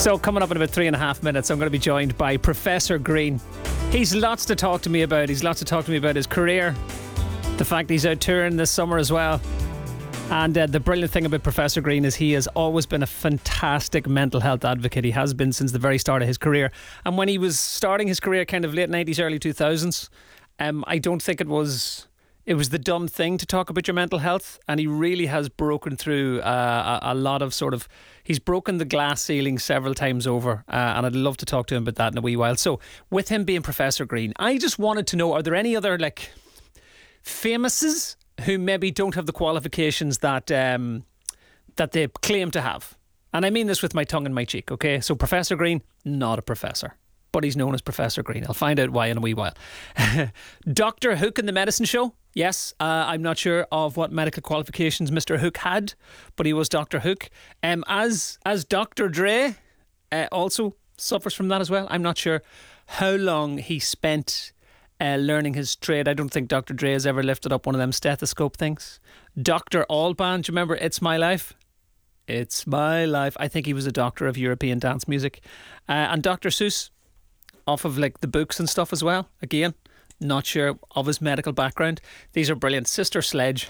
So coming up in about 3.5 minutes, I'm going to be joined by Professor Green. He's lots to talk to me about. He's lots to talk to me about his career, the fact that he's out touring this summer as well. And the brilliant thing about Professor Green is he has always been a fantastic mental health advocate. He has been since the very start of his career. And when he was starting his career kind of late 90s, early 2000s, I don't think it was the done thing to talk about your mental health. And he really has broken through a lot of sort of... He's broken the glass ceiling several times over. And I'd love to talk to him about that in a wee while. So with him being Professor Green, I just wanted to know, are there any other like famouses who maybe don't have the qualifications that they claim to have? And I mean this with my tongue in my cheek, okay? So Professor Green, not a professor, but he's known as Professor Green. I'll find out why in a wee while. Dr. Hook in The Medicine Show. Yes, I'm not sure of what medical qualifications Mr. Hook had, but he was Dr. Hook. As Dr. Dre also suffers from that as well. I'm not sure how long he spent learning his trade. I don't think Dr. Dre has ever lifted up one of them stethoscope things. Dr. Alban, do you remember It's My Life? It's My Life. I think he was a doctor of European dance music. And Dr. Seuss, off of like the books and stuff as well. Again, not sure of his medical background. These are brilliant. Sister Sledge.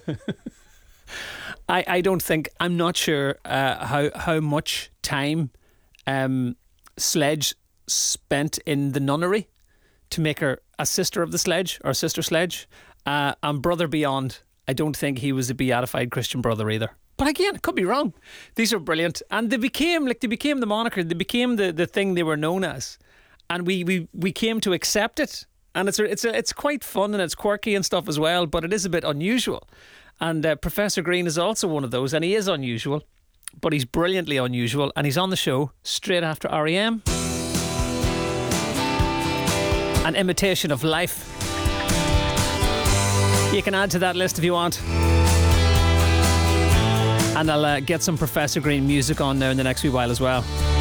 I'm not sure how much time Sledge spent in the nunnery to make her a sister of the Sledge or Sister Sledge. And Brother Beyond, I don't think he was a beatified Christian brother either. But again, it could be wrong. These are brilliant. And they became the moniker, they became the thing they were known as. And we came to accept it. And it's quite fun and it's quirky and stuff as well, but it is a bit unusual. And Professor Green is also one of those, and he is unusual, but he's brilliantly unusual. And he's on the show straight after R.E.M. An Imitation of Life. You can add to that list if you want. And I'll get some Professor Green music on now in the next wee while as well.